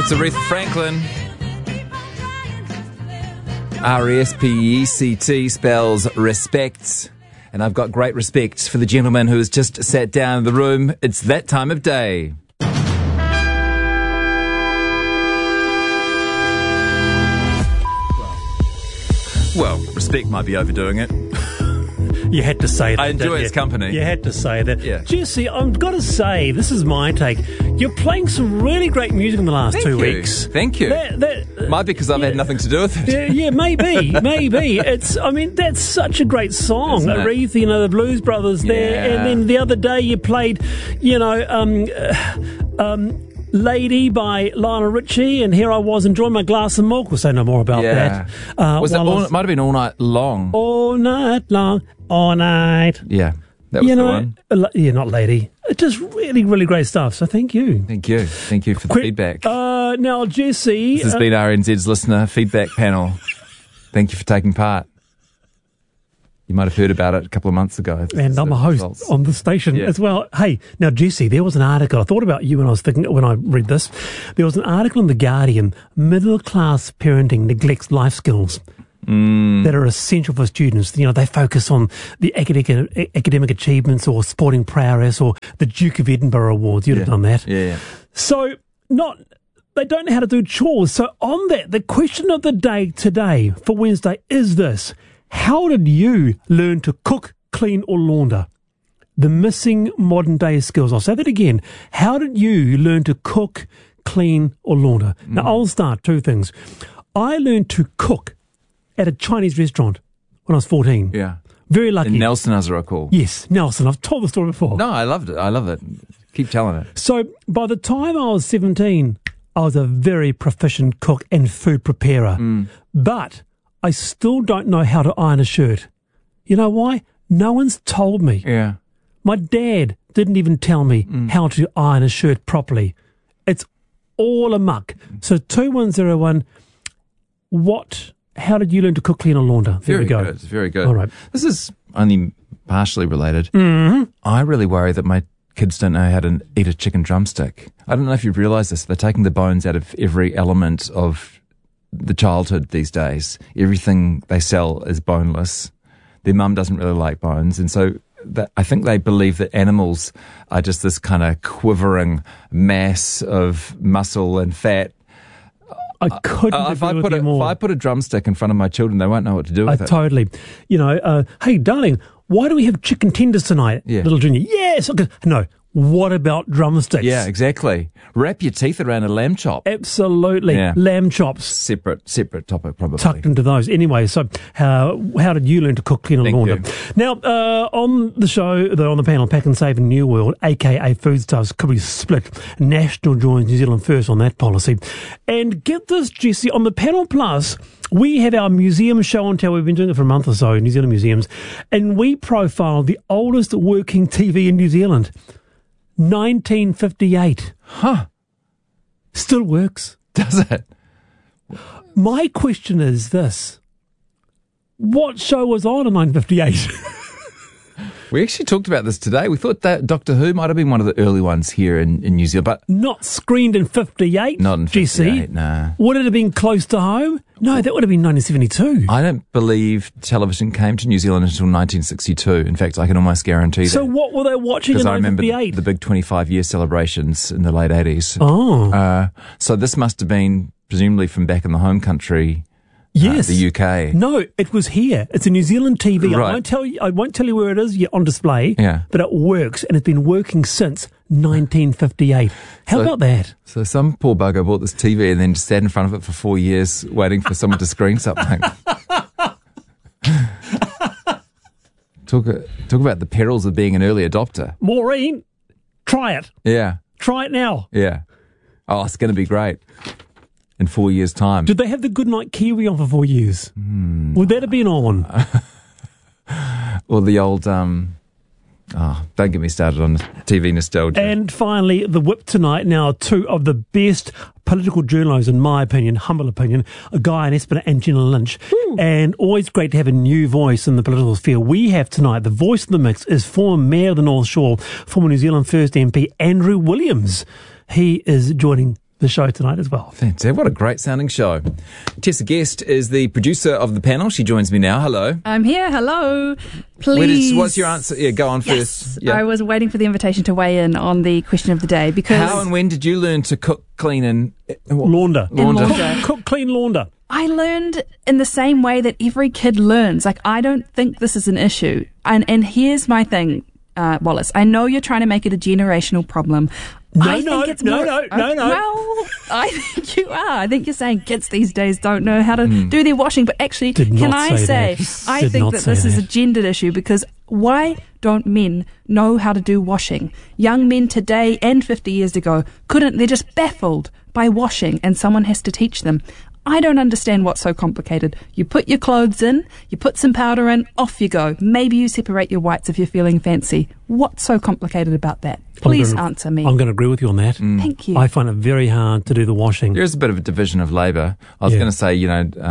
It's Aretha Franklin. R-E-S-P-E-C-T spells respect. And I've got great respect for the gentleman who has just sat down in the room. It's that time of day. Well, respect might be overdoing it. You had to say that. I enjoy his company. You had to say that. Yeah. Jesse, I've got to say, this is my take. You're playing some really great music in the last 2 weeks. Thank you. Might be because I've had nothing to do with it. Yeah, maybe. That's such a great song. Aretha, the Blues Brothers there. And then the other day you played, Lady by Lionel Richie, and here I was enjoying my glass of milk. We'll say no more about that. It might have been All Night Long. All night long, all night. Yeah, that was the one. Not Lady. It's just really, really great stuff. So thank you. Thank you for the feedback. Now, Jesse, this has been RNZ's listener feedback panel. Thank you for taking part. You might have heard about it a couple of months ago. And I'm a host on the station as well. Hey, now, Jesse, there was an article. I thought about you when I read this. There was an article in The Guardian, middle-class parenting neglects life skills that are essential for students. They focus on the academic achievements or sporting prowess or the Duke of Edinburgh Awards. You'd have done that. Yeah. So, they don't know how to do chores. So on that, the question of the day today for Wednesday is this. How did you learn to cook, clean or launder? The missing modern day skills. I'll say that again. How did you learn to cook, clean or launder? Now, I'll start 2 things. I learned to cook at a Chinese restaurant when I was 14. Yeah. Very lucky. In Nelson, as I recall. Yes, Nelson. I've told the story before. No, I loved it. I love it. Keep telling it. So by the time I was 17, I was a very proficient cook and food preparer. But I still don't know how to iron a shirt. You know why? No one's told me. Yeah. My dad didn't even tell me how to iron a shirt properly. It's all a muck. So 2101, how did you learn to cook, clean or launder? There we go. Good. Very good. All right. This is only partially related. I really worry that my kids don't know how to eat a chicken drumstick. I don't know if you've realised this. They're taking the bones out of every element of the childhood these days. Everything they sell is boneless. Their mum doesn't really like bones, and so I think they believe that animals are just this kind of quivering mass of muscle and fat. I couldn't agree with you more. If I put a drumstick in front of my children, they won't know what to do with it. Totally. Hey, darling, why do we have chicken tenders tonight? Yeah. Little Junior, yes. No. What about drumsticks? Yeah, exactly. Wrap your teeth around a lamb chop. Absolutely. Yeah. Lamb chops. Separate topic, probably. Tucked into those. Anyway, so how did you learn to cook, clean and launder? Now, on the show, on the panel, Pack and Save in New World, a.k.a. Foodstuffs, could be split. National joins New Zealand first on that policy. And get this, Jesse, on the Panel Plus, we have our museum show and tell. We've been doing it for a month or so, New Zealand museums, and we profile the oldest working TV in New Zealand. 1958. Huh. Still works. Does it? My question is this. What show was on in 1958? We actually talked about this today. We thought that Doctor Who might have been one of the early ones here in New Zealand, but not screened in 58. Not in 58, no. Would it have been close to home? No, that would have been 1972. I don't believe television came to New Zealand until 1962. In fact, I can almost guarantee that. So what were they watching in 1958? Because I remember the big 25-year celebrations in the late 80s. Oh. So this must have been presumably from back in the home country. Yes. The UK. No, it was here. It's a New Zealand TV. Right. I won't tell you where it is on display. Yeah. But it works, and it's been working since 1958. How about that? So some poor bugger bought this TV and then just sat in front of it for 4 years waiting for someone to screen something. Talk about the perils of being an early adopter. Maureen, try it. Yeah. Try it now. Yeah. Oh, it's going to be great. In 4 years' time. Did they have the Goodnight Kiwi on for 4 years? Would that have been on? Or the old, don't get me started on TV nostalgia. And finally, The Whip tonight. Now, 2 of the best political journalists, in my opinion, humble opinion, Guy Espiner and Jenna Lynch. Ooh. And always great to have a new voice in the political sphere. We have tonight, the voice of the mix is former Mayor of the North Shore, former New Zealand First MP, Andrew Williams. He is joining the show tonight as well. Fantastic. What a great sounding show. Tessa Guest is the producer of the panel. She joins me now. Hello. I'm here. Hello. Please. What's your answer? Yeah, go on Yes. first. Yeah. I was waiting for the invitation to weigh in on the question of the day because How and when did you learn to cook, clean, and Launder. Launder. Cook, clean, launder. I learned in the same way that every kid learns. Like, I don't think this is an issue. And here's my thing, Wallace. I know you're trying to make it a generational problem. No, I think it's more, no. Well, I think you are. I think you're saying kids these days don't know how to do their washing. But actually, Did not can I say say, that. I Did think not that say this is a that. gendered issue because why don't men know how to do washing? Young men today and 50 years ago couldn't. They're just baffled by washing and someone has to teach them. I don't understand what's so complicated. You put your clothes in, you put some powder in, off you go. Maybe you separate your whites if you're feeling fancy. What's so complicated about that? Please answer me. I'm going to agree with you on that. Thank you. I find it very hard to do the washing. There is a bit of a division of labour. I was Yeah. going to say,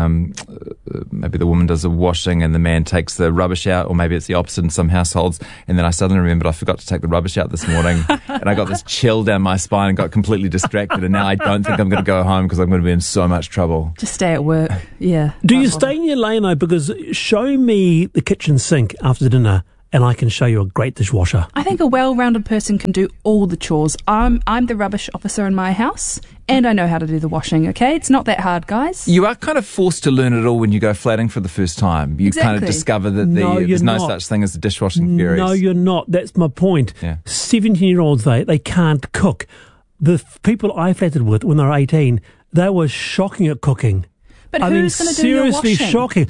maybe the woman does the washing and the man takes the rubbish out, or maybe it's the opposite in some households. And then I suddenly remembered I forgot to take the rubbish out this morning, and I got this chill down my spine and got completely distracted. And now I don't think I'm going to go home because I'm going to be in so much trouble. Just stay at work. Yeah. Do you Don't bother. stay in your lane though? Because show me the kitchen sink after dinner and I can show you a great dishwasher. I think a well-rounded person can do all the chores. I'm the rubbish officer in my house, and I know how to do the washing, okay? It's not that hard, guys. You are kind of forced to learn it all when you go flatting for the first time. You kind of Exactly. discover that No, there's you're no not. such thing as the dishwashing fairies. No, you're not. That's my point. Yeah. 17-year-olds, they can't cook. The people I flatted with when they were 18, they were shocking at cooking. But I mean, who's going to do your seriously washing? shocking.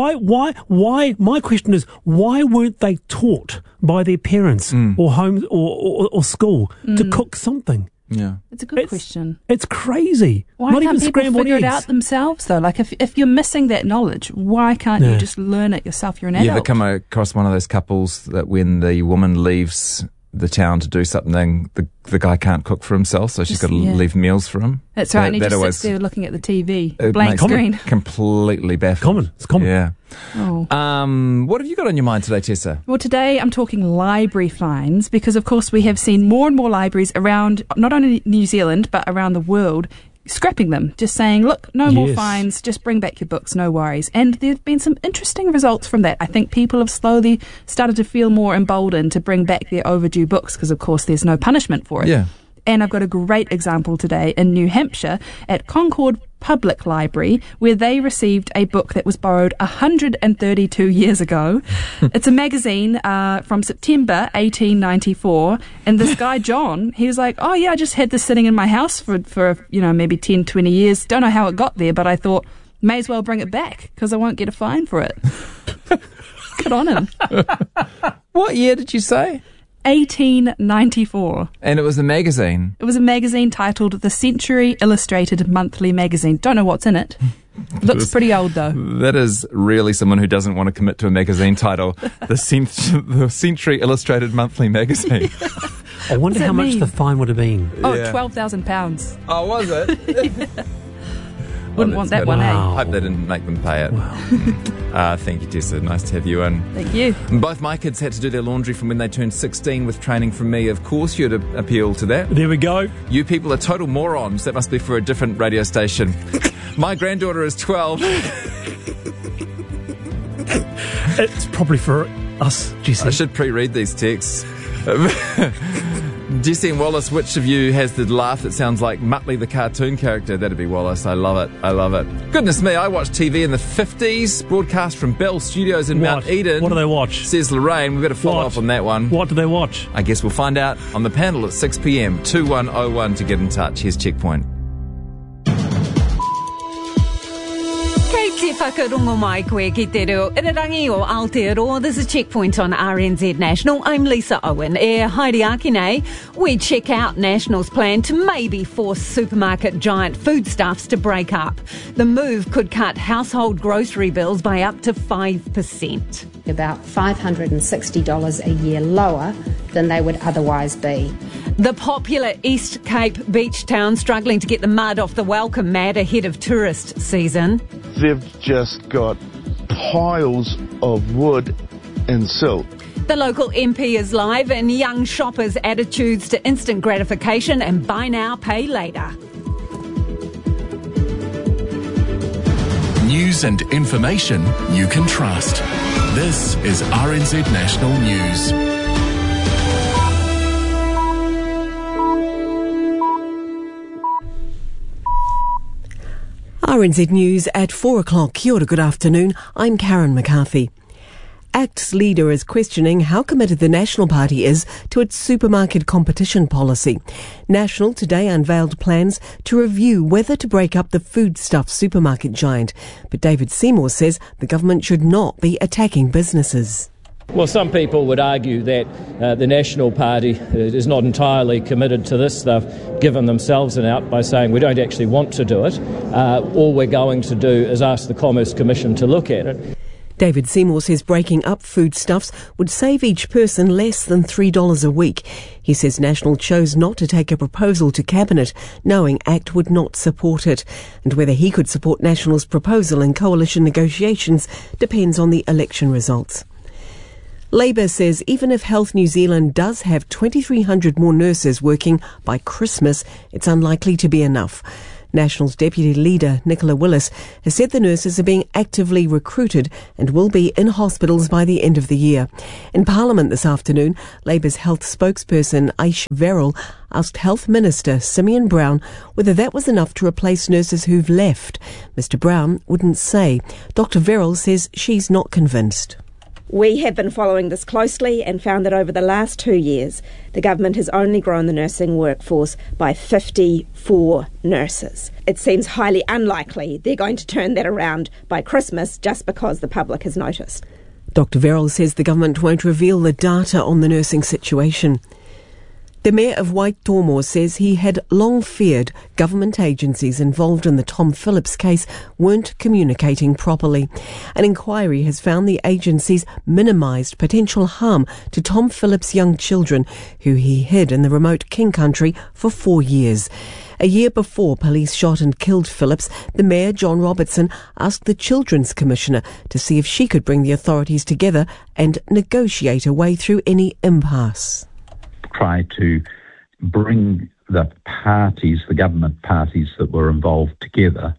Why? My question is, why weren't they taught by their parents or home or school to cook something? Yeah. It's a good question. It's crazy. Why Not can't even people scrambled figure eggs. it out themselves, though? Like, if you're missing that knowledge, why can't Yeah. you just learn it yourself? You're an You ever adult. come across one of those couples that when the woman leaves the town to do something, the guy can't cook for himself, so she's Just- got to yeah. leave meals for him? That's right, and he That just always- sits there looking at the TV, it blank makes me screen. completely baffled. It's common. Yeah. Oh. What have you got on your mind today, Tessa? Well, today I'm talking library fines because, of course, we have seen more and more libraries around not only New Zealand but around the world scrapping them, just saying, look, no more Yes. fines, just bring back your books, no worries. And there have been some interesting results from that. I think people have slowly started to feel more emboldened to bring back their overdue books because, of course, there's no punishment for it. Yeah. And I've got a great example today in New Hampshire at Concord Public Library, where they received a book that was borrowed 132 years ago. It's a magazine from September 1894. And this guy, John, he was like, oh, yeah, I just had this sitting in my house for maybe 10, 20 years. Don't know how it got there, but I thought, may as well bring it back because I won't get a fine for it. Good on him. What year did you say? 1894. And it was a magazine. It was a magazine titled The Century Illustrated Monthly Magazine. Don't know what's in it. Looks pretty old, though. That is really someone who doesn't want to commit to a magazine title. The Century Illustrated Monthly Magazine. I wonder does how it much mean? the fine would have been. Oh, Yeah. £12,000. Oh, was it? Wouldn't want that one, Wow. Hope they didn't make them pay it. Thank you, Tessa. Nice to have you in. Thank you. Both my kids had to do their laundry from when they turned 16 with training from me. Of course, you'd appeal to that. There we go. You people are total morons. That must be for a different radio station. My granddaughter is 12. It's probably for us, Jesse. I should pre-read these texts. Jesse and Wallace, which of you has the laugh that sounds like Muttley the cartoon character? That'd be Wallace. I love it. I love it. Goodness me, I watched TV in the 50s, broadcast from Bell Studios in Mount Eden. What do they watch? Says Lorraine. We better follow What? up on that one. What do they watch? I guess we'll find out on the panel at 6 p.m. 2101 to get in touch. Here's Checkpoint. Kei te whakarongo mai koe ki te reo Irarangi o Aotearoa. This is Checkpoint on RNZ National. I'm Lisa Owen. Haere ake nei, we check out National's plan to maybe force supermarket giant foodstuffs to break up. The move could cut household grocery bills by up to 5%. About $560 a year lower than they would otherwise be. The popular East Cape beach town struggling to get the mud off the welcome mat ahead of tourist season. They've just got piles of wood and silt. The local MP is live and young shoppers' attitudes to instant gratification and buy now, pay later. News and information you can trust. This is RNZ National News. RNZ News at 4 o'clock. Kia ora, good afternoon. I'm Karen McCarthy. ACT's leader is questioning how committed the National Party is to its supermarket competition policy. National today unveiled plans to review whether to break up the foodstuffs supermarket giant. But David Seymour says the government should not be attacking businesses. Well, some people would argue that the National Party is not entirely committed to this. They've given themselves an out by saying we don't actually want to do it. All we're going to do is ask the Commerce Commission to look at it. David Seymour says breaking up foodstuffs would save each person less than $3 a week. He says National chose not to take a proposal to Cabinet, knowing ACT would not support it. And whether he could support National's proposal in coalition negotiations depends on the election results. Labour says even if Health New Zealand does have 2,300 more nurses working by Christmas, it's unlikely to be enough. National's deputy leader, Nicola Willis, has said the nurses are being actively recruited and will be in hospitals by the end of the year. In Parliament this afternoon, Labour's health spokesperson, Aisha Verrill, asked Health Minister Simeon Brown whether that was enough to replace nurses who've left. Mr Brown wouldn't say. Dr Verrill says she's not convinced. We have been following this closely and found that over the last 2 years, the government has only grown the nursing workforce by 54 nurses. It seems highly unlikely they're going to turn that around by Christmas just because the public has noticed. Dr Verrill says the government won't reveal the data on the nursing situation. The Mayor of Waitomo says he had long feared government agencies involved in the Tom Phillips case weren't communicating properly. An inquiry has found the agencies minimised potential harm to Tom Phillips' young children, who he hid in the remote King Country for 4 years. A year before police shot and killed Phillips, the Mayor, John Robertson, asked the Children's Commissioner to see if she could bring the authorities together and negotiate a way through any impasse. Try to bring the parties, the government parties that were involved together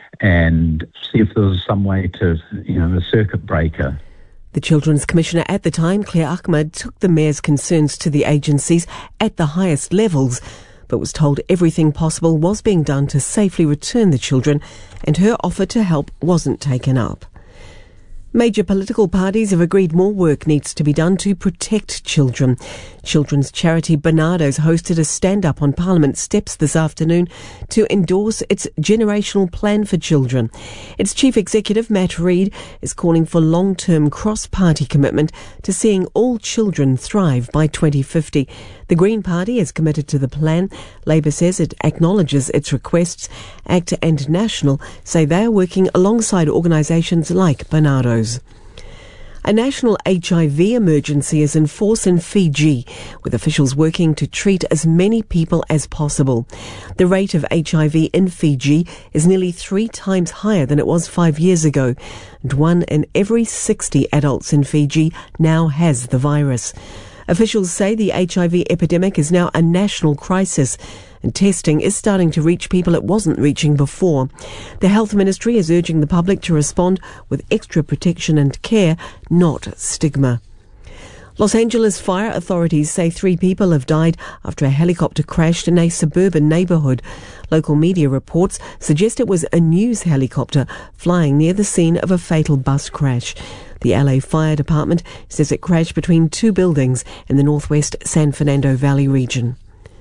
and see if there was some way to, a circuit breaker. The Children's Commissioner at the time, Claire Ahmad, took the Mayor's concerns to the agencies at the highest levels, but was told everything possible was being done to safely return the children, and her offer to help wasn't taken up. Major political parties have agreed more work needs to be done to protect children. Children's charity Barnardo's hosted a stand-up on Parliament steps this afternoon to endorse its generational plan for children. Its chief executive, Matt Reid, is calling for long-term cross-party commitment to seeing all children thrive by 2050. The Green Party is committed to the plan. Labour says it acknowledges its requests. ACT and National say they are working alongside organisations like Barnardo's. A national HIV emergency is in force in Fiji, with officials working to treat as many people as possible. The rate of HIV in Fiji is nearly 3 times higher than it was 5 years ago, and 1 in every 60 adults in Fiji now has the virus. Officials say the HIV epidemic is now a national crisis, and testing is starting to reach people it wasn't reaching before. The Health Ministry is urging the public to respond with extra protection and care, not stigma. Los Angeles fire authorities say 3 people have died after a helicopter crashed in a suburban neighborhood. Local media reports suggest it was a news helicopter flying near the scene of a fatal bus crash. The LA Fire Department says it crashed between 2 buildings in the northwest San Fernando Valley region.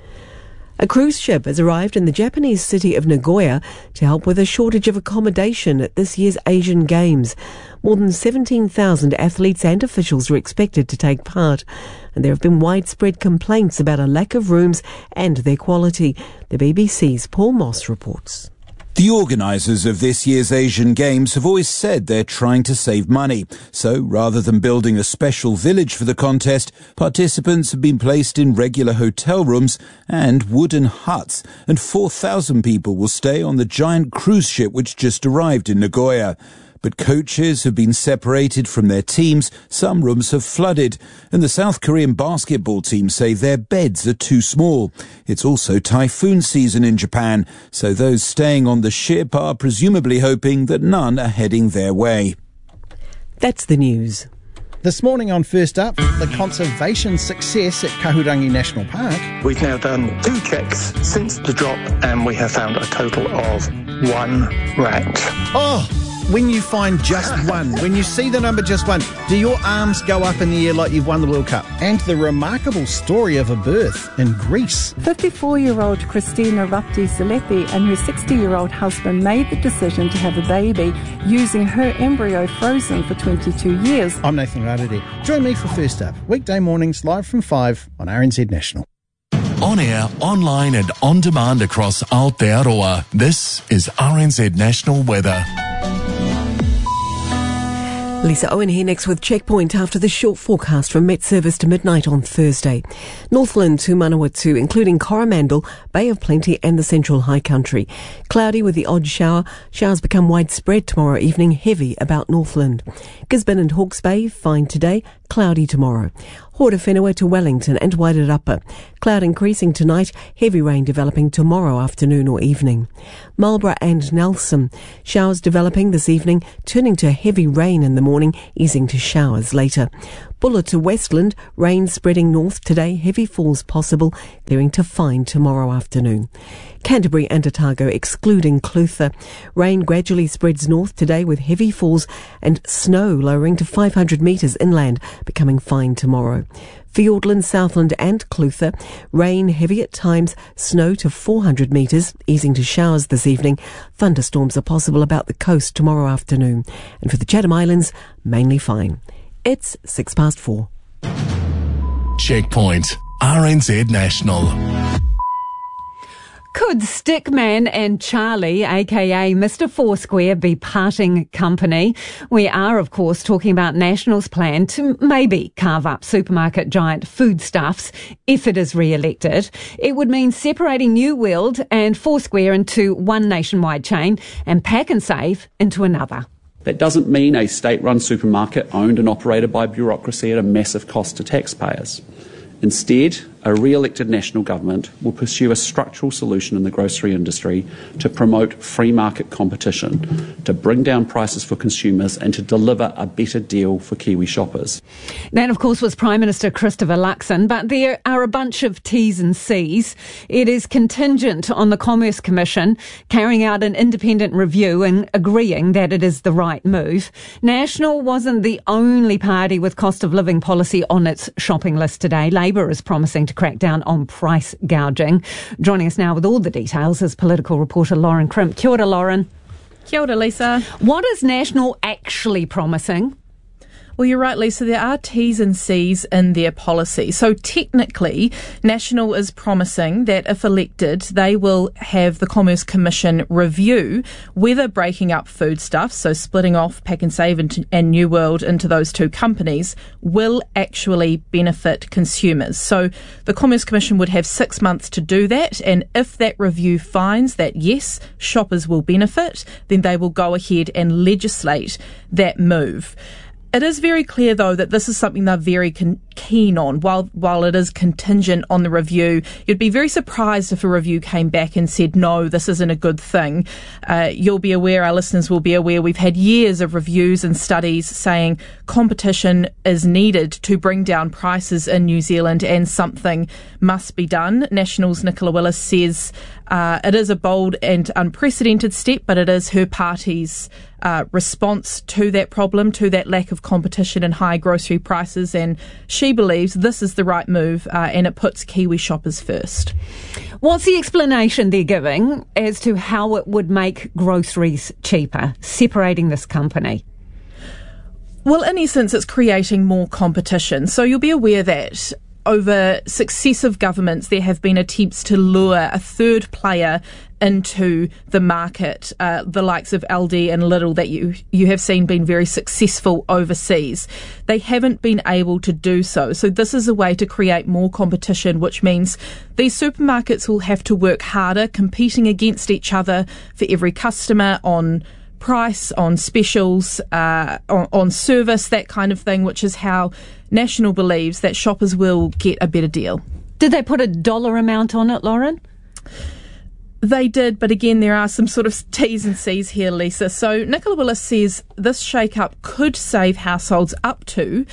A cruise ship has arrived in the Japanese city of Nagoya to help with a shortage of accommodation at this year's Asian Games. More than 17,000 athletes and officials are expected to take part, and there have been widespread complaints about a lack of rooms and their quality. The BBC's Paul Moss reports. The organisers of this year's Asian Games have always said they're trying to save money. So, rather than building a special village for the contest, participants have been placed in regular hotel rooms and wooden huts, and 4,000 people will stay on the giant cruise ship which just arrived in Nagoya. but coaches have been separated from their teams. Some rooms have flooded, and the South Korean basketball team say their beds are too small. It's also typhoon season in Japan, so those staying on the ship are presumably hoping that none are heading their way. That's the news. This morning on First Up, the conservation success at Kahurangi National Park. We've now done 2 checks since the drop and we have found a total of 1 rat. Oh, when you find just one, when you see the number just one, do your arms go up in the air like you've won the World Cup? And the remarkable story of a birth in Greece. 54-year-old Christina Rapti-Salepi and her 60-year-old husband made the decision to have a baby using her embryo frozen for 22 years. I'm Nathan Rarere. Join me for First Up, weekday mornings live from 5 on RNZ National. On air, online and on demand across Aotearoa. This is RNZ National Weather. Lisa Owen here next with Checkpoint after the short forecast from Met Service to midnight on Thursday. Northland to Manawatu, including Coromandel, Bay of Plenty and the Central High Country. Cloudy with the odd shower. Showers become widespread tomorrow evening, heavy about Northland. Gisborne and Hawke's Bay, fine today, cloudy tomorrow. Horowhenua to Wellington and Wairarapa. Cloud increasing tonight, heavy rain developing tomorrow afternoon or evening. Marlborough and Nelson. Showers developing this evening, turning to heavy rain in the morning, easing to showers later. Buller to Westland, rain spreading north today, heavy falls possible, clearing to fine tomorrow afternoon. Canterbury and Otago excluding Clutha. Rain gradually spreads north today with heavy falls and snow lowering to 500 metres inland, becoming fine tomorrow. Fiordland, Southland and Clutha. Rain heavy at times, snow to 400 metres, easing to showers this evening. Thunderstorms are possible about the coast tomorrow afternoon. And for the Chatham Islands, mainly fine. It's 4:06. Checkpoint, RNZ National. Could Stickman and Charlie, aka Mr. Foursquare, be parting company? We are, of course, talking about National's plan to maybe carve up supermarket giant Foodstuffs if it is re-elected. It would mean separating New World and Foursquare into one nationwide chain and Pack and Save into another. That doesn't mean a state-run supermarket owned and operated by bureaucracy at a massive cost to taxpayers. Instead, a re-elected national government will pursue a structural solution in the grocery industry to promote free market competition, to bring down prices for consumers and to deliver a better deal for Kiwi shoppers. That, of course, was Prime Minister Christopher Luxon, but there are a bunch of T's and C's. It is contingent on the Commerce Commission carrying out an independent review and agreeing that it is the right move. National wasn't the only party with cost of living policy on its shopping list today. Labour is promising to crack down on price gouging. Joining us now with all the details is political reporter Lauren Crimp. Kia ora, Lauren. Kia ora, Lisa. What is National actually promising? Well, you're right, Lisa. There are T's and C's in their policy. So technically, National is promising that if elected, they will have the Commerce Commission review whether breaking up Foodstuffs, so splitting off Pack and Save and New World into those two companies, will actually benefit consumers. So the Commerce Commission would have 6 months to do that, and if that review finds that, yes, shoppers will benefit, then they will go ahead and legislate that move. It is very clear, though, that this is something they're very keen on. While it is contingent on the review, you'd be very surprised if a review came back and said, no, this isn't a good thing. You'll be aware, our listeners will be aware, we've had years of reviews and studies saying competition is needed to bring down prices in New Zealand and something must be done. National's Nicola Willis says it is a bold and unprecedented step, but it is her party's response to that problem, to that lack of competition and high grocery prices, and she believes this is the right move and it puts Kiwi shoppers first. What's the explanation they're giving as to how it would make groceries cheaper, separating this company? Well, in essence, it's creating more competition. So you'll be aware that over successive governments, there have been attempts to lure a third player into the market, the likes of Aldi and Lidl that you have seen been very successful overseas. They haven't been able to do so. So this is a way to create more competition, which means these supermarkets will have to work harder, competing against each other for every customer on price, on specials, on service, that kind of thing, which is how National believes that shoppers will get a better deal. Did they put a dollar amount on it, Lauren? They did, but again, there are some sort of T's and C's here, Lisa. So Nicola Willis says this shake-up could save households up to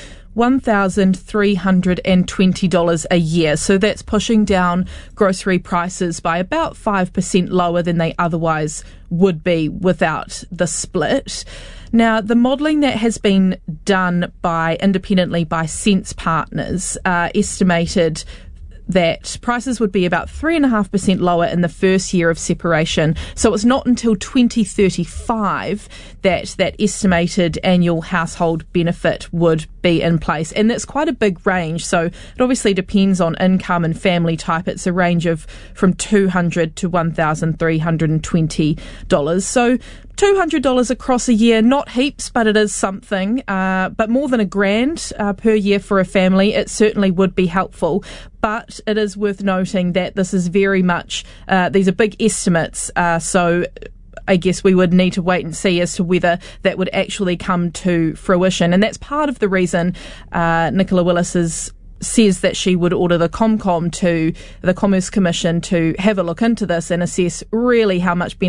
$1,320 a year. So that's pushing down grocery prices by about 5% lower than they otherwise would be without the split. Now, the modelling that has been done independently by Sense Partners estimated that prices would be about 3.5% lower in the first year of separation. So it's not until 2035 that estimated annual household benefit would be in place. And that's quite a big range. So it obviously depends on income and family type. It's a range of from $200 to $1,320. So $200 across a year, not heaps, but it is something. But more than $1,000 per year for a family, it certainly would be helpful. But it is worth noting that this is very much, these are big estimates. So I guess we would need to wait and see as to whether that would actually come to fruition. And that's part of the reason Nicola Willis says that she would order the Comcom to the Commerce Commission to have a look into this and assess really how much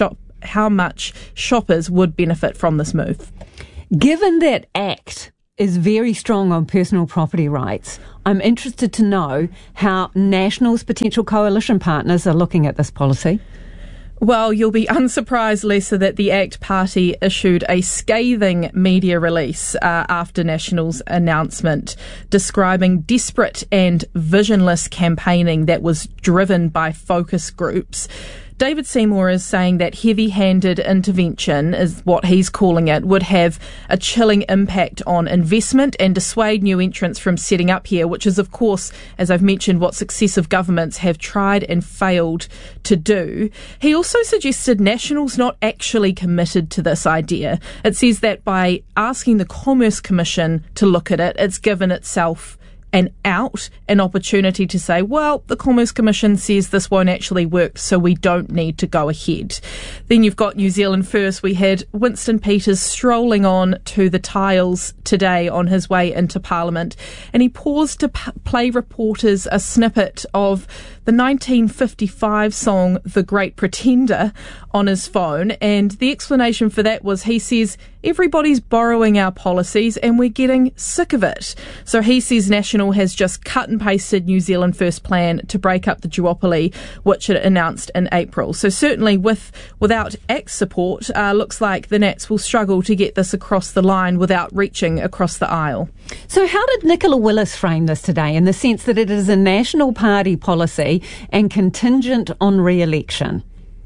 shoppers would benefit from this move. Given that ACT is very strong on personal property rights, I'm interested to know how National's potential coalition partners are looking at this policy. Well, you'll be unsurprised, Lisa, that the ACT Party issued a scathing media release after National's announcement, describing desperate and visionless campaigning that was driven by focus groups. David Seymour is saying that heavy-handed intervention, is what he's calling it, would have a chilling impact on investment and dissuade new entrants from setting up here, which is, of course, as I've mentioned, what successive governments have tried and failed to do. He also suggested National's not actually committed to this idea. It says that by asking the Commerce Commission to look at it, it's given itself an opportunity to say, well, the Commerce Commission says this won't actually work, so we don't need to go ahead. Then you've got New Zealand First. We had Winston Peters strolling on to the tiles today on his way into Parliament, and he paused to play reporters a snippet of the 1955 song The Great Pretender on his phone, and the explanation for that was, he says, everybody's borrowing our policies and we're getting sick of it. So he says National has just cut and pasted New Zealand First plan to break up the duopoly, which it announced in April. So certainly without ACT support, looks like the Nats will struggle to get this across the line without reaching across the aisle. So how did Nicola Willis frame this today, in the sense that it is a National Party policy and contingent on re-election?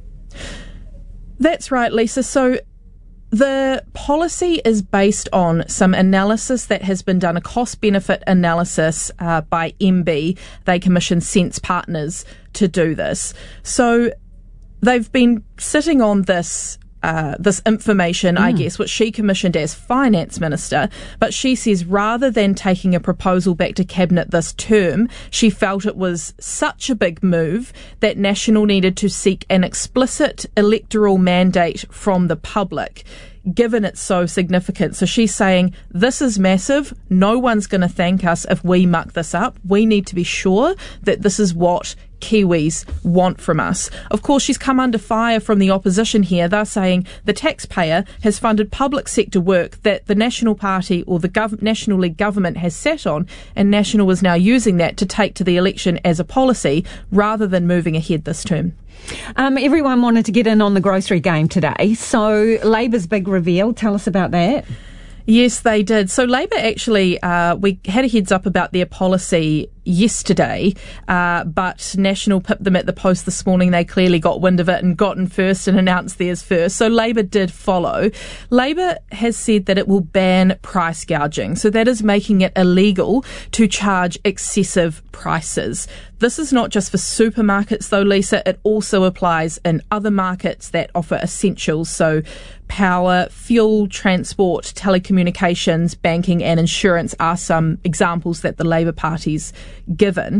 That's right, Lisa. So the policy is based on some analysis that has been done, a cost-benefit analysis by MB. They commissioned Sense Partners to do this. So they've been sitting on this information, I guess, which she commissioned as Finance Minister, but she says rather than taking a proposal back to Cabinet this term, she felt it was such a big move that National needed to seek an explicit electoral mandate from the public, given it's so significant. So she's saying, this is massive. No one's going to thank us if we muck this up. We need to be sure that this is what Kiwis want from us. Of course, she's come under fire from the opposition here. They're saying the taxpayer has funded public sector work that the National Party or the National League government has sat on, and National is now using that to take to the election as a policy rather than moving ahead this term. Everyone wanted to get in on the grocery game today. So Labor's big reveal, tell us about that. Yes, they did. So Labor actually, we had a heads up about their policy yesterday, but National pipped them at the post this morning. They clearly got wind of it and got in first and announced theirs first. So Labor did follow. Labor has said that it will ban price gouging. So that is making it illegal to charge excessive prices. This is not just for supermarkets though, Lisa. It also applies in other markets that offer essentials. So power, fuel, transport, telecommunications, banking and insurance are some examples that the Labor Party's given.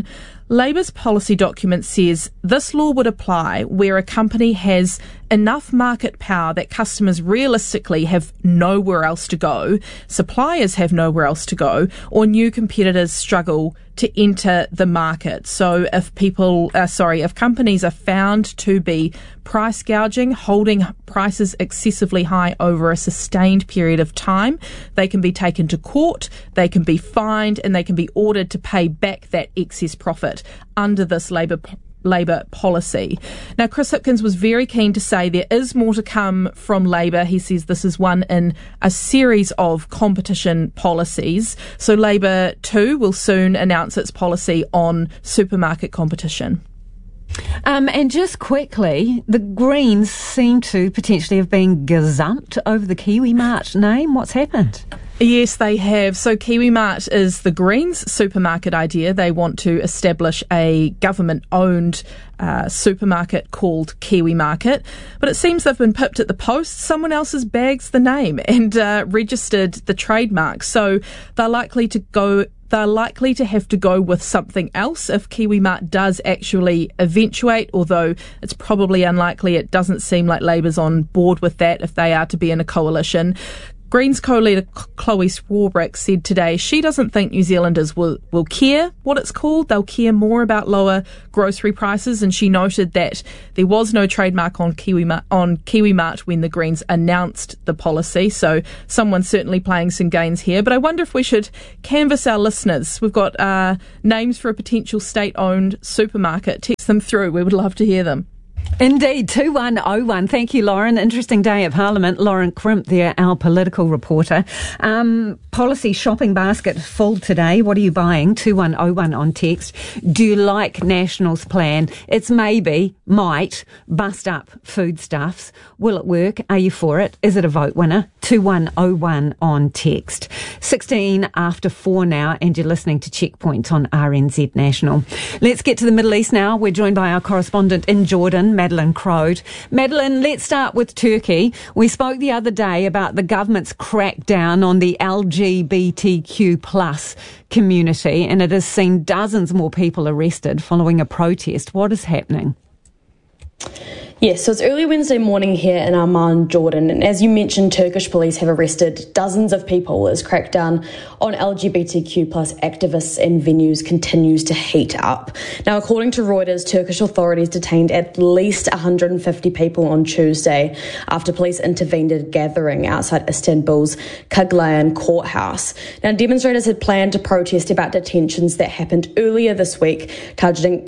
Labor's policy document says this law would apply where a company has enough market power that customers realistically have nowhere else to go, suppliers have nowhere else to go, or new competitors struggle to enter the market. So if companies are found to be price gouging, holding prices excessively high over a sustained period of time, they can be taken to court, they can be fined, and they can be ordered to pay back that excess profit under this Labor policy. Now, Chris Hipkins was very keen to say there is more to come from Labor. He says this is one in a series of competition policies. So Labor too will soon announce its policy on supermarket competition. And just quickly, the Greens seem to potentially have been gazumped over the KiwiMart name. What's happened? Yes, they have. So KiwiMart is the Greens' supermarket idea. They want to establish a government-owned supermarket called Kiwi Market. But it seems they've been pipped at the post. Someone else's bags the name and registered the trademark. So they're likely to have to go with something else if KiwiMart does actually eventuate, although it's probably unlikely. It doesn't seem like Labor's on board with that if they are to be in a coalition. Greens co-leader Chloe Swarbrick said today she doesn't think New Zealanders will care what it's called. They'll care more about lower grocery prices, and she noted that there was no trademark on KiwiMart when the Greens announced the policy, so someone's certainly playing some games here. But I wonder if we should canvass our listeners. We've got names for a potential state-owned supermarket. Text them through. We would love to hear them. Indeed, 2101. Thank you, Lauren. Interesting day at Parliament. Lauren Crimp there, our political reporter. Policy shopping basket full today. What are you buying? 2101 on text. Do you like National's plan? It's maybe, might, bust up foodstuffs. Will it work? Are you for it? Is it a vote winner? 2101 on text. 16 after 4 now, and you're listening to Checkpoint on RNZ National. Let's get to the Middle East now. We're joined by our correspondent in Jordan, Madeline Crode. Madeline, let's start with Turkey. We spoke the other day about the government's crackdown on the LGBTQ plus community, and it has seen dozens more people arrested following a protest. What is happening? Yes, so it's early Wednesday morning here in Amman, Jordan, and as you mentioned, Turkish police have arrested dozens of people as crackdown on LGBTQ plus activists and venues continues to heat up. Now, according to Reuters, Turkish authorities detained at least 150 people on Tuesday after police intervened at a gathering outside Istanbul's Kaglayan courthouse. Now, demonstrators had planned to protest about detentions that happened earlier this week, targeting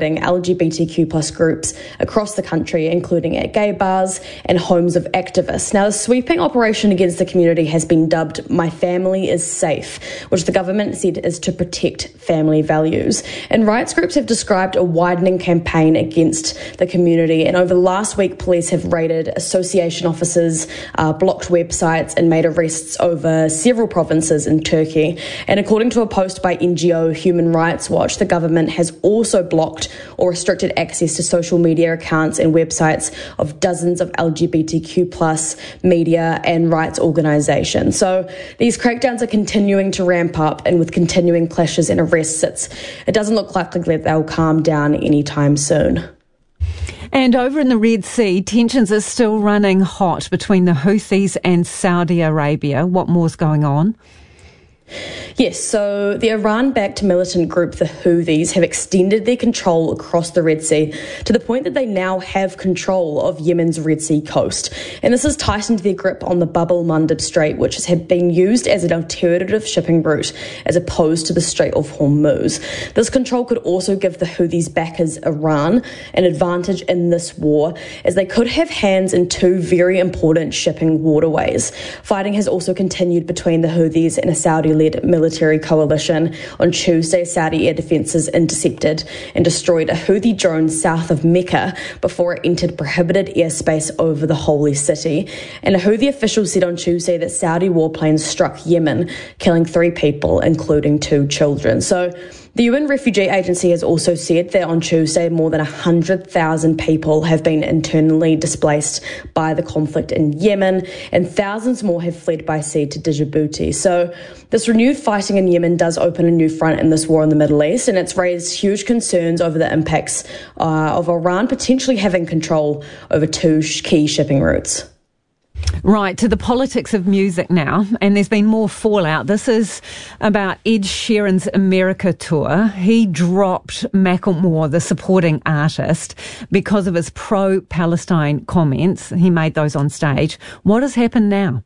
LGBTQ plus groups across the country, including at gay bars and homes of activists. Now, the sweeping operation against the community has been dubbed My Family is Safe, which the government said is to protect family values. And rights groups have described a widening campaign against the community. And over the last week, police have raided association offices, blocked websites, and made arrests over several provinces in Turkey. And according to a post by NGO Human Rights Watch, the government has also blocked or restricted access to social media accounts and websites of dozens of LGBTQ plus media and rights organisations. So these crackdowns are continuing to ramp up, and with continuing clashes and arrests, it doesn't look likely that they'll calm down anytime soon. And over in the Red Sea, tensions are still running hot between the Houthis and Saudi Arabia. What more's going on? Yes, so the Iran-backed militant group, the Houthis, have extended their control across the Red Sea to the point that they now have control of Yemen's Red Sea coast. And this has tightened their grip on the Bab el-Mandeb Strait, which has been used as an alternative shipping route as opposed to the Strait of Hormuz. This control could also give the Houthis backers Iran an advantage in this war, as they could have hands in two very important shipping waterways. Fighting has also continued between the Houthis and a Saudi-led military coalition. On Tuesday, Saudi air defences intercepted and destroyed a Houthi drone south of Mecca before it entered prohibited airspace over the holy city. And a Houthi official said on Tuesday that Saudi warplanes struck Yemen, killing 3 people, including 2 children. So The UN Refugee Agency has also said that on Tuesday more than 100,000 people have been internally displaced by the conflict in Yemen, and thousands more have fled by sea to Djibouti. So this renewed fighting in Yemen does open a new front in this war in the Middle East, and it's raised huge concerns over the impacts of Iran potentially having control over two key shipping routes. Right, to the politics of music now, and there's been more fallout. This is about Ed Sheeran's America tour. He dropped Macklemore, the supporting artist, because of his pro-Palestine comments. He made those on stage. What has happened now?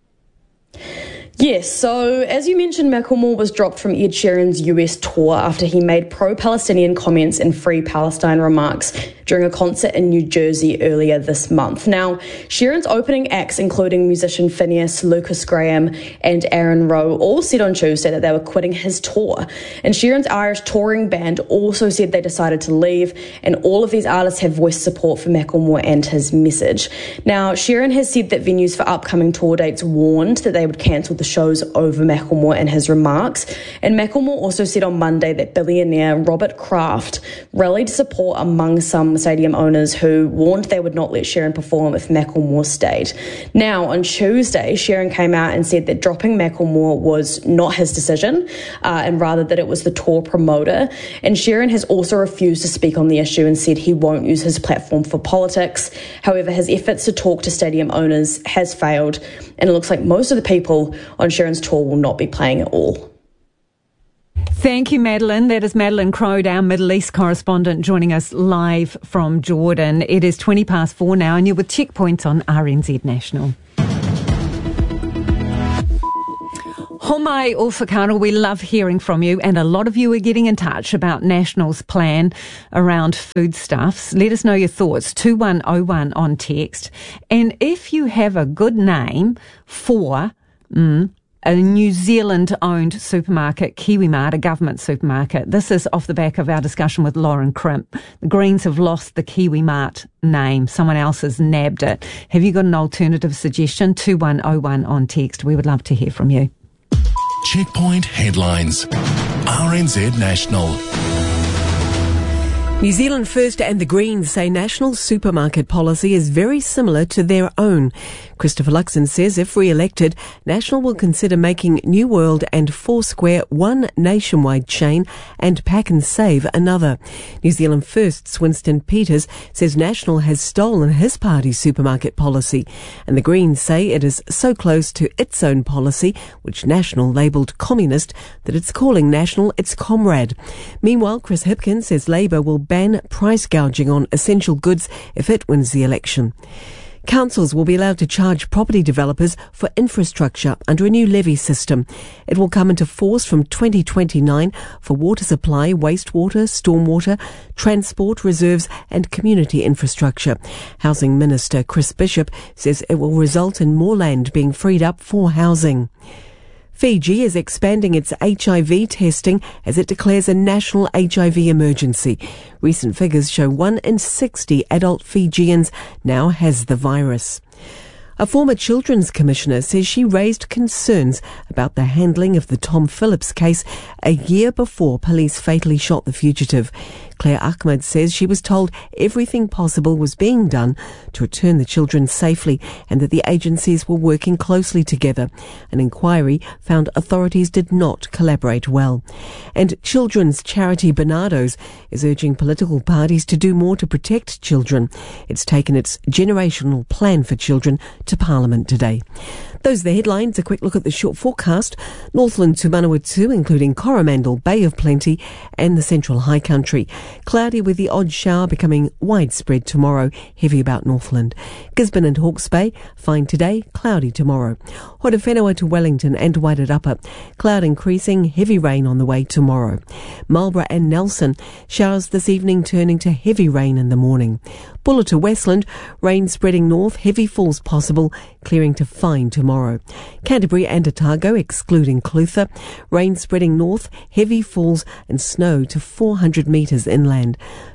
Yes, so as you mentioned, Macklemore was dropped from Ed Sheeran's US tour after he made pro-Palestinian comments and Free Palestine remarks during a concert in New Jersey earlier this month. Now, Sheeran's opening acts, including musician Phineas, Lucas Graham and Aaron Rowe, all said on Tuesday that they were quitting his tour. And Sheeran's Irish touring band also said they decided to leave, and all of these artists have voiced support for Macklemore and his message. Now, Sheeran has said that venues for upcoming tour dates warned that they would cancel the shows over Macklemore and his remarks. And Macklemore also said on Monday that billionaire Robert Kraft rallied support among some stadium owners who warned they would not let Sheeran perform if Macklemore stayed. Now, on Tuesday, Sheeran came out and said that dropping Macklemore was not his decision, and rather that it was the tour promoter. And Sheeran has also refused to speak on the issue and said he won't use his platform for politics. However, his efforts to talk to stadium owners has failed, and it looks like most of the people on Sheeran's tour will not be playing at all. Thank you, Madeline. That is Madeline Crode, our Middle East correspondent, joining us live from Jordan. It is 4:20 now, and you're with Checkpoint on RNZ National. Homai o Whakaaro, we love hearing from you, and a lot of you are getting in touch about National's plan around foodstuffs. Let us know your thoughts, 2101 on text. And if you have a good name for a New Zealand-owned supermarket, KiwiMart, a government supermarket. This is off the back of our discussion with Lauren Crimp. The Greens have lost the KiwiMart name. Someone else has nabbed it. Have you got an alternative suggestion? 2101 on text. We would love to hear from you. Checkpoint headlines. RNZ National. New Zealand First and the Greens say National's supermarket policy is very similar to their own. Christopher Luxon says if re-elected, National will consider making New World and Foursquare one nationwide chain and Pack and Save another. New Zealand First's Winston Peters says National has stolen his party's supermarket policy, and the Greens say it is so close to its own policy, which National labelled communist, that it's calling National its comrade. Meanwhile, Chris Hipkin says Labour will ban price gouging on essential goods if it wins the election. Councils will be allowed to charge property developers for infrastructure under a new levy system. It will come into force from 2029 for water supply, wastewater, stormwater, transport, reserves and community infrastructure. Housing Minister Chris Bishop says it will result in more land being freed up for housing. Fiji is expanding its HIV testing as it declares a national HIV emergency. Recent figures show 1 in 60 adult Fijians now has the virus. A former Children's Commissioner says she raised concerns about the handling of the Tom Phillips case a year before police fatally shot the fugitive. Claire Ahmed says she was told everything possible was being done to return the children safely and that the agencies were working closely together. An inquiry found authorities did not collaborate well. And children's charity Bernardo's is urging political parties to do more to protect children. It's taken its generational plan for children to Parliament today. Those are the headlines. A quick look at the short forecast. Northland to Manawatu, including Coromandel, Bay of Plenty and the Central High Country. Cloudy with the odd shower becoming widespread tomorrow, heavy about Northland. Gisborne and Hawke's Bay, fine today, cloudy tomorrow. Horowhenua to Wellington and Wairarapa, cloud increasing, heavy rain on the way tomorrow. Marlborough and Nelson, showers this evening turning to heavy rain in the morning. Buller to Westland, rain spreading north, heavy falls possible, clearing to fine tomorrow. Canterbury and Otago, excluding Clutha, rain spreading north, heavy falls and snow to 400 metres inland.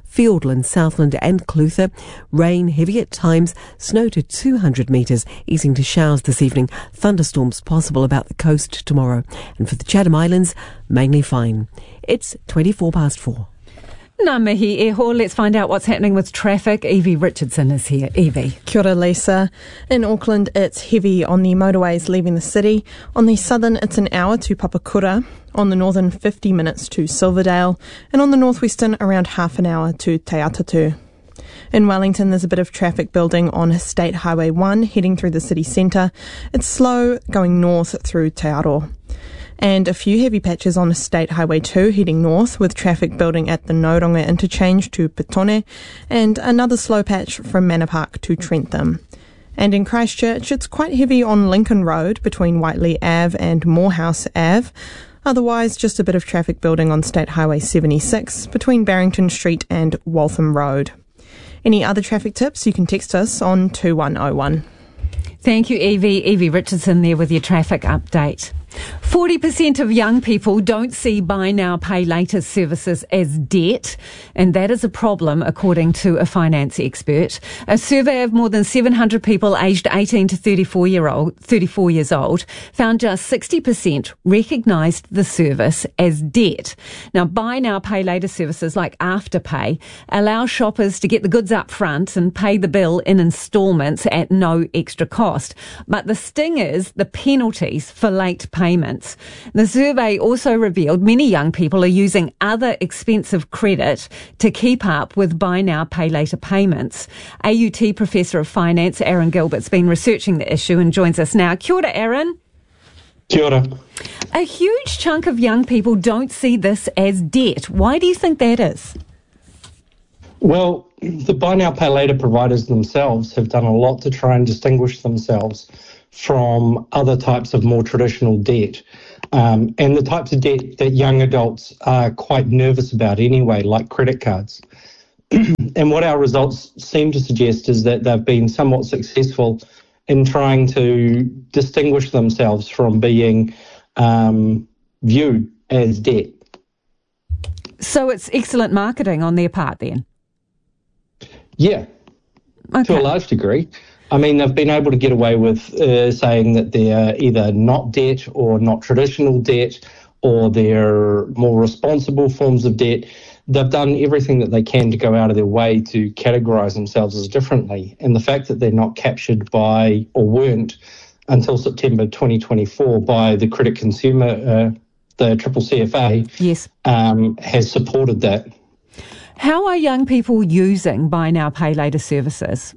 Fiordland, Southland and Clutha. Rain heavy at times, snow to 200 metres, easing to showers this evening. Thunderstorms possible about the coast tomorrow. And for the Chatham Islands, mainly fine. It's 4:24. Ngā mihi e ho. Let's find out what's happening with traffic. Evie Richardson is here. Evie. Kia ora, Lisa. In Auckland, it's heavy on the motorways leaving the city. On the southern, it's an hour to Papakura. On the northern, 50 minutes to Silverdale. And on the northwestern, around half an hour to Te Atatu. In Wellington, there's a bit of traffic building on State Highway 1 heading through the city centre. It's slow going north through Te Aro. And a few heavy patches on State Highway 2 heading north, with traffic building at the Noronga interchange to Petone, and another slow patch from Manor Park to Trentham. And in Christchurch, it's quite heavy on Lincoln Road between Whiteley Ave and Morehouse Ave. Otherwise, just a bit of traffic building on State Highway 76 between Barrington Street and Waltham Road. Any other traffic tips, you can text us on 2101. Thank you, Evie. Evie Richardson there with your traffic update. 40% of young people don't see buy now, pay later services as debt, and that is a problem according to a finance expert. A survey of more than 700 people aged 18 to 34 years old found just 60% recognised the service as debt. Now, buy now, pay later services like Afterpay allow shoppers to get the goods up front and pay the bill in instalments at no extra cost. But the sting is the penalties for late payments. The survey also revealed many young people are using other expensive credit to keep up with buy now, pay later payments. AUT Professor of Finance Aaron Gilbert's been researching the issue and joins us now. Kia ora, Aaron. Kia ora. A huge chunk of young people don't see this as debt. Why do you think that is? Well, the buy now, pay later providers themselves have done a lot to try and distinguish themselves from other types of more traditional debt, and the types of debt that young adults are quite nervous about anyway, like credit cards. And what our results seem to suggest is that they've been somewhat successful in trying to distinguish themselves from being viewed as debt. So it's excellent marketing on their part then? Yeah, to a large degree. I mean, they've been able to get away with saying that they're either not debt or not traditional debt, or they're more responsible forms of debt. They've done everything that they can to go out of their way to categorise themselves as differently. And the fact that they're not captured by, or weren't until September 2024, by the Credit Consumer, the CCCFA, yes, has supported that. How are young people using buy now, pay later services?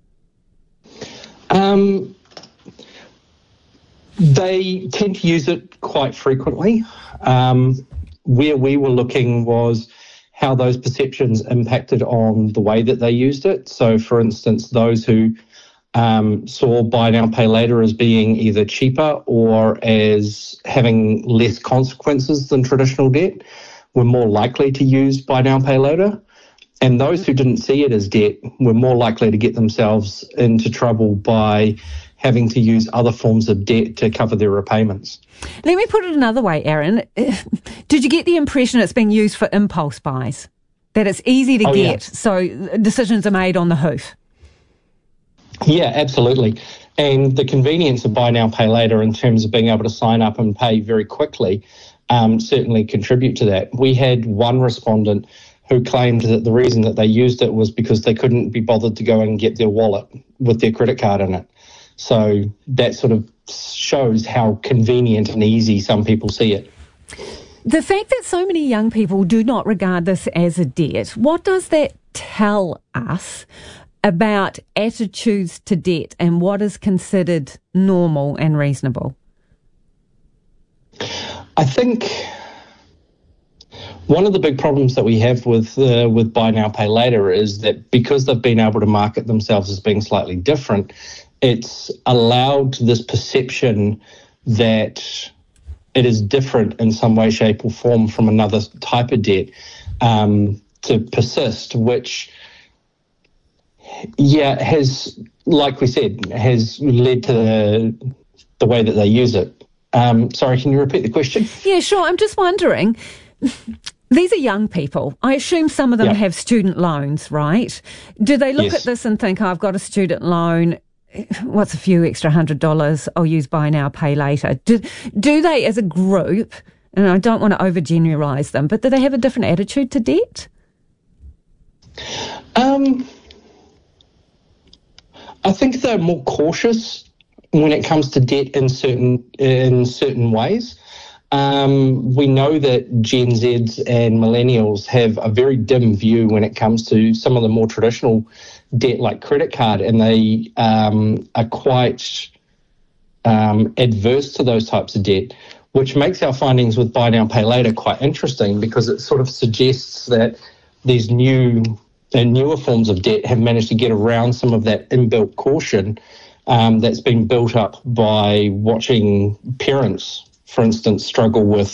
They tend to use it quite frequently. Where we were looking was how those perceptions impacted on the way that they used it. So, for instance, those who saw buy now, pay later as being either cheaper or as having less consequences than traditional debt were more likely to use buy now, pay later. And those who didn't see it as debt were more likely to get themselves into trouble by having to use other forms of debt to cover their repayments. Let me put it another way, Aaron. Did you get the impression it's being used for impulse buys? That it's easy to get, so decisions are made on the hoof? Yeah, absolutely. And the convenience of buy now, pay later in terms of being able to sign up and pay very quickly certainly contribute to that. We had one respondent who claimed that the reason that they used it was because they couldn't be bothered to go and get their wallet with their credit card in it. So that sort of shows how convenient and easy some people see it. The fact that so many young people do not regard this as a debt, what does that tell us about attitudes to debt and what is considered normal and reasonable? I think one of the big problems that we have with buy now, pay later is that because they've been able to market themselves as being slightly different, it's allowed this perception that it is different in some way, shape or form from another type of debt to persist, which, has, like we said, has led to the way that they use it. Sorry, can you repeat the question? Yeah, sure. I'm just wondering, These are young people. I assume some of them have student loans, right? Do they look at this and think, I've got a student loan, what's a few extra $100? I'll use buy now, pay later. Do they as a group, and I don't want to overgeneralise them, but do they have a different attitude to debt? I think they're more cautious when it comes to debt in certain ways. We know that Gen Zs and millennials have a very dim view when it comes to some of the more traditional debt like credit card, and they are quite adverse to those types of debt, which makes our findings with buy now, pay later quite interesting, because it sort of suggests that these newer forms of debt have managed to get around some of that inbuilt caution that's been built up by watching parents, for instance, struggle with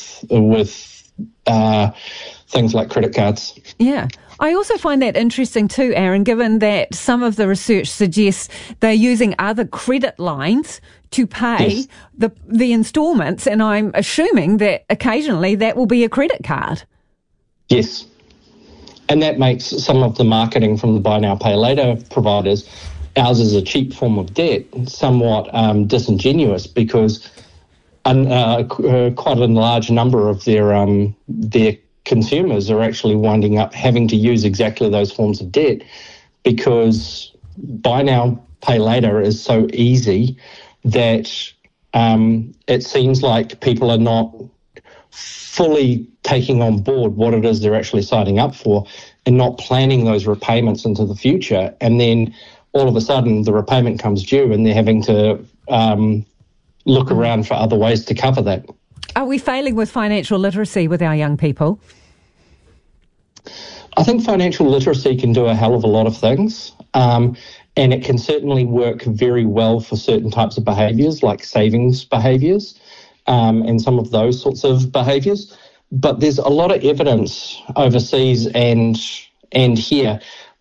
things like credit cards. Yeah. I also find that interesting too, Aaron, given that some of the research suggests they're using other credit lines to pay the instalments, and I'm assuming that occasionally that will be a credit card. Yes. And that makes some of the marketing from the buy now, pay later providers, ours is a cheap form of debt, somewhat disingenuous, because quite a large number of their consumers are actually winding up having to use exactly those forms of debt, because buy now, pay later is so easy that it seems like people are not fully taking on board what it is they're actually signing up for and not planning those repayments into the future. And then all of a sudden the repayment comes due and they're having to look around for other ways to cover that. Are we failing with financial literacy with our young people? I think financial literacy can do a hell of a lot of things, and it can certainly work very well for certain types of behaviours, like savings behaviours, and some of those sorts of behaviours. But there's a lot of evidence overseas and here